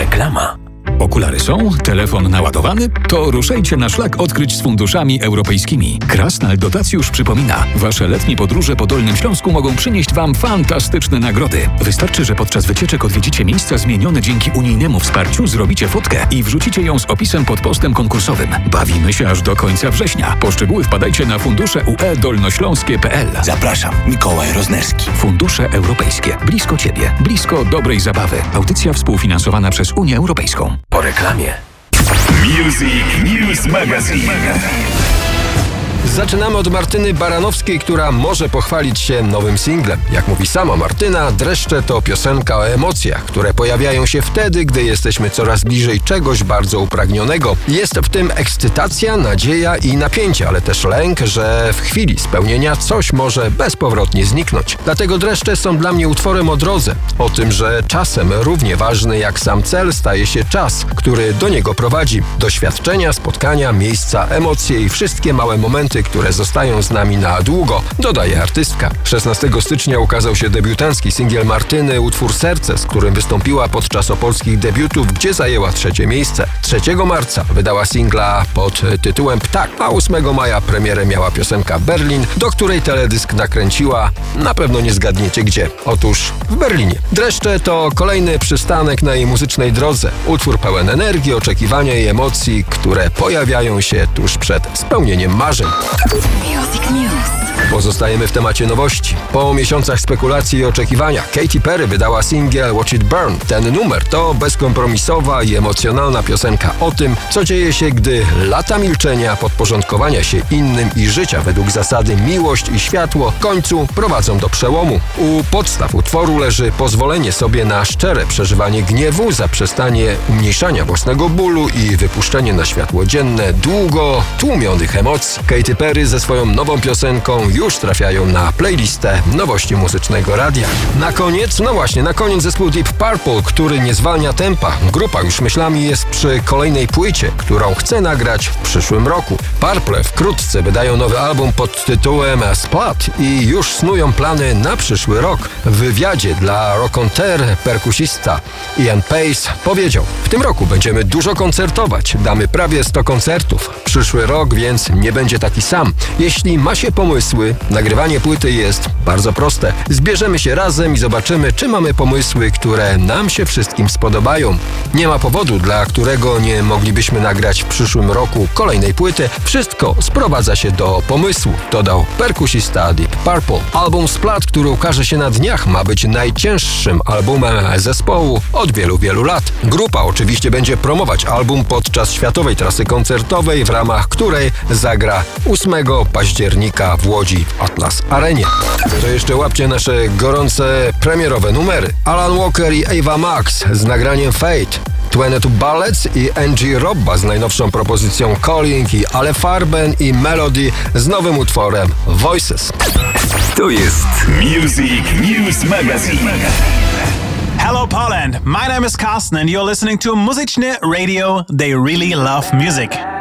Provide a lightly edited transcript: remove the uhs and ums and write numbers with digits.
Reklama. Okulary są? Telefon naładowany? To ruszajcie na szlak odkryć z funduszami europejskimi. Krasnal Dotacjusz przypomina, wasze letnie podróże po Dolnym Śląsku mogą przynieść wam fantastyczne nagrody. Wystarczy, że podczas wycieczek odwiedzicie miejsca zmienione dzięki unijnemu wsparciu, zrobicie fotkę i wrzucicie ją z opisem pod postem konkursowym. Bawimy się aż do końca września. Po szczegóły wpadajcie na fundusze UE-dolnośląskie.pl. Zapraszam, Mikołaj Roznerski. Fundusze europejskie. Blisko ciebie. Blisko dobrej zabawy. Audycja współfinansowana przez Unię Europejską. Po reklamie. Music News Magazine. Zaczynamy od Martyny Baranowskiej, która może pochwalić się nowym singlem. Jak mówi sama Martyna, Dreszcze to piosenka o emocjach, które pojawiają się wtedy, gdy jesteśmy coraz bliżej czegoś bardzo upragnionego. Jest w tym ekscytacja, nadzieja i napięcie, ale też lęk, że w chwili spełnienia coś może bezpowrotnie zniknąć. Dlatego Dreszcze są dla mnie utworem o drodze. O tym, że czasem równie ważny jak sam cel staje się czas, który do niego prowadzi. Doświadczenia, spotkania, miejsca, emocje i wszystkie małe momenty, które zostają z nami na długo, dodaje artystka. 16 stycznia ukazał się debiutancki singiel Martyny, utwór Serce, z którym wystąpiła podczas opolskich debiutów, gdzie zajęła 3. miejsce. 3 marca wydała singla pod tytułem Ptak, a 8 maja premierę miała piosenka Berlin, do której teledysk nakręciła, na pewno nie zgadniecie gdzie. Otóż w Berlinie. Dreszcze to kolejny przystanek na jej muzycznej drodze. Utwór pełen energii, oczekiwania i emocji, które pojawiają się tuż przed spełnieniem marzeń. Music News. Pozostajemy w temacie nowości. Po miesiącach spekulacji i oczekiwania Katy Perry wydała singiel Watch It Burn. Ten numer to bezkompromisowa i emocjonalna piosenka o tym, co dzieje się, gdy lata milczenia, podporządkowania się innym i życia według zasady miłość i światło w końcu prowadzą do przełomu. U podstaw utworu leży pozwolenie sobie na szczere przeżywanie gniewu, zaprzestanie umniejszania własnego bólu i wypuszczenie na światło dzienne długo tłumionych emocji. Katy Perry ze swoją nową piosenką już trafiają na playlistę nowości muzycznego radia. Na koniec zespół Deep Purple, który nie zwalnia tempa. Grupa już myślami jest przy kolejnej płycie, którą chce nagrać w przyszłym roku. Purple wkrótce wydają nowy album pod tytułem Splat i już snują plany na przyszły rok. W wywiadzie dla Rock on Terre perkusista Ian Pace powiedział: w tym roku będziemy dużo koncertować, damy prawie 100 koncertów. Przyszły rok więc nie będzie taki sam. Jeśli ma się pomysły, nagrywanie płyty jest bardzo proste. Zbierzemy się razem i zobaczymy, czy mamy pomysły, które nam się wszystkim spodobają. Nie ma powodu, dla którego nie moglibyśmy nagrać w przyszłym roku kolejnej płyty. Wszystko sprowadza się do pomysłu, dodał perkusista Deep Purple. Album Splat, który ukaże się na dniach, ma być najcięższym albumem zespołu od wielu, wielu lat. Grupa oczywiście będzie promować album podczas światowej trasy koncertowej, w ramach której zagra 8 października w Łodzi w Atlas Arenie. To jeszcze łapcie nasze gorące premierowe numery. Alan Walker i Ava Max z nagraniem Fate, 22 Bullets i Angie Robba z najnowszą propozycją Calling i Ale Farben i Melody z nowym utworem Voices. To jest Music News Magazine. Hello Poland, my name is Carsten and you're listening to Muzyczne Radio. They really love music.